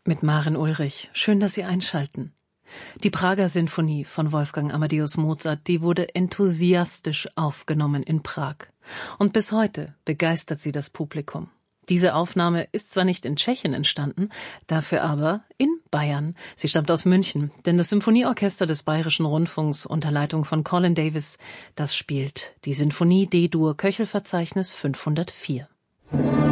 Mit Maren Ulrich. Schön, dass Sie einschalten. Die Prager Sinfonie von Wolfgang Amadeus Mozart, die wurde enthusiastisch aufgenommen in Prag. Und bis heute begeistert sie das Publikum. Diese Aufnahme ist zwar nicht in Tschechien entstanden, dafür aber in Bayern. Sie stammt aus München, denn das Symphonieorchester des Bayerischen Rundfunks unter Leitung von Colin Davis, das spielt die Sinfonie D-Dur Köchelverzeichnis 504.